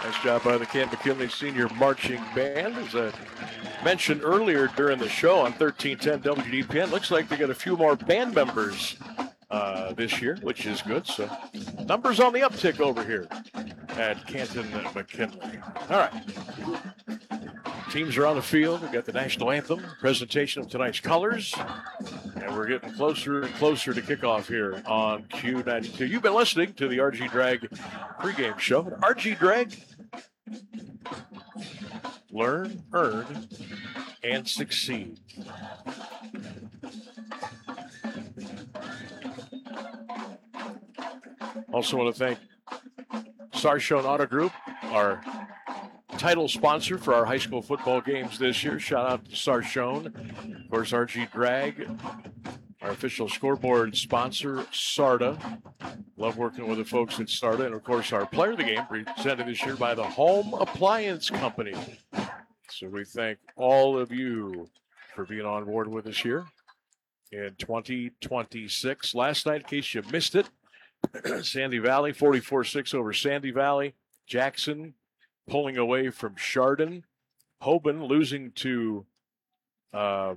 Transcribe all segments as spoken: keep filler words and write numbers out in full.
Nice job by the Camp McKinley Senior Marching Band. As I mentioned earlier during the show on thirteen ten W D P N, looks like they got a few more band members uh, this year, which is good. So numbers on the uptick over here at Canton McKinley. All right. Teams are on the field. We've got the national anthem, presentation of tonight's colors, and we're getting closer and closer to kickoff here on Q ninety-two. You've been listening to the R G Drag pregame show. R G Drag, learn, earn, and succeed. Also want to thank Sarshone Auto Group, our title sponsor for our high school football games this year. Shout out to Sarshone. Of course, R G Drag, our official scoreboard sponsor, SARTA. Love working with the folks at SARTA. And, of course, our player of the game presented this year by the Home Appliance Company. So we thank all of you for being on board with us here in twenty twenty-six. Last night, in case you missed it, Sandy Valley, forty-four six over Sandy Valley. Jackson pulling away from Chardon. Hoban losing to uh,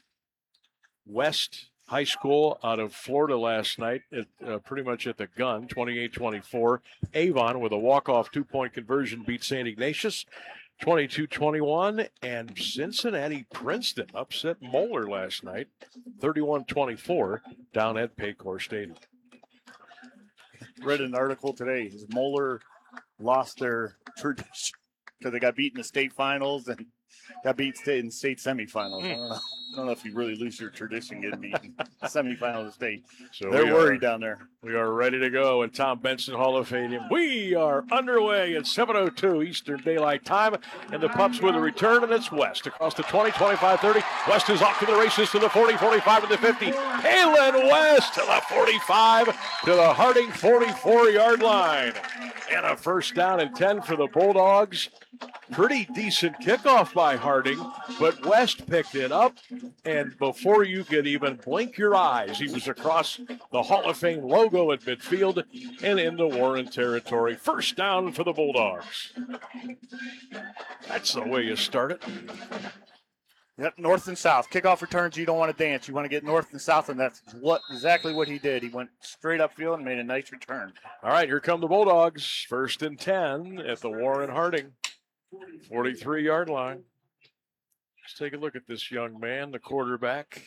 West High School out of Florida last night, at, uh, pretty much at the gun, twenty-eight twenty-four. Avon with a walk-off two-point conversion beat Saint Ignatius, twenty-two twenty-one. And Cincinnati Princeton upset Moeller last night, thirty-one twenty-four, down at Paycor Stadium. Read an article today. Moeller lost their tradition because they got beat in the state finals and got beat in state semifinals. Mm. I, don't know, I don't know if you really lose your tradition getting beat in semifinals of state. So they're worried down there. We are ready to go at Tom Benson Hall of Fame. We are underway at seven oh two Eastern Daylight Time, and the Pups with a return, and it's West across the twenty, twenty-five, thirty. West is off to the races to the forty, forty-five, to the fifty. Halen West to the forty-five, to the Harding forty-four-yard line. And a first down and ten for the Bulldogs. Pretty decent kickoff by Harding, but West picked it up, and before you could even blink your eyes, he was across the Hall of Fame logo at midfield and into Warren territory. First down for the Bulldogs. That's the way you start it. Yep, north and south. Kickoff returns, you don't want to dance. You want to get north and south, and that's what exactly what he did. He went straight upfield and made a nice return. All right, here come the Bulldogs. First and ten at the Warren Harding forty-three-yard line. Let's take a look at this young man, the quarterback.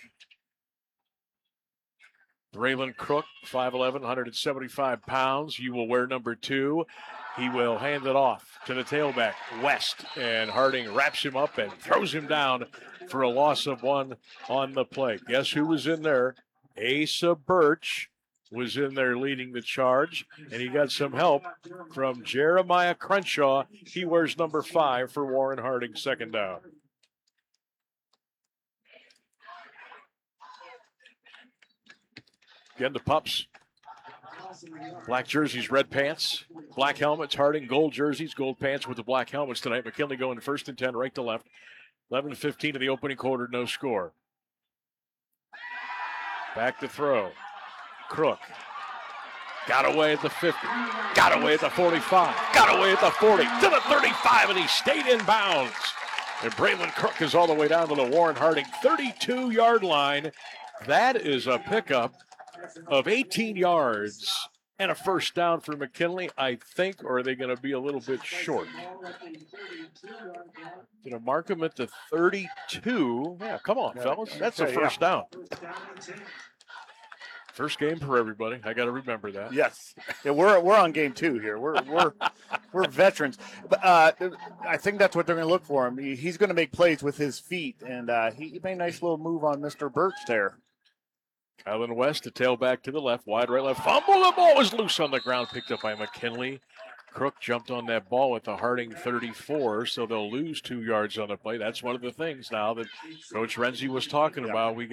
Braylon Crook, five eleven, one seventy-five pounds. You will wear number two. He will hand it off to the tailback, West, and Harding wraps him up and throws him down for a loss of one on the play. Guess who was in there? Asa Birch was in there leading the charge, and he got some help from Jeremiah Crenshaw. He wears number five for Warren Harding, second down. Again, the Pups. Black jerseys, red pants, black helmets. Harding, gold jerseys, gold pants with the black helmets tonight. McKinley going first and ten, right to left. eleven fifteen to the opening quarter, no score. Back to throw. Crook. Got away at the fifty. Got away at the forty-five. Got away at the forty. To the thirty-five, and he stayed in bounds. And Braylon Crook is all the way down to the Warren Harding thirty-two-yard line. That is a pickup of eighteen yards and a first down for McKinley, I think, or are they going to be a little bit short? Going to mark him at the thirty-two. Yeah, come on, fellas. That's a first down. First game for everybody. I got to remember that. Yes, yeah, we're we're on game two here. We're we're we're veterans, but uh, I think that's what they're going to look for him. He's going to make plays with his feet, and uh, he made a nice little move on Mister Birch there. Kylan West, the tailback to the left, wide right, left. Fumble, the ball was loose on the ground, picked up by McKinley. Crook jumped on that ball at the Harding thirty-four, so they'll lose two yards on the play. That's one of the things now that Coach Renzi was talking about. We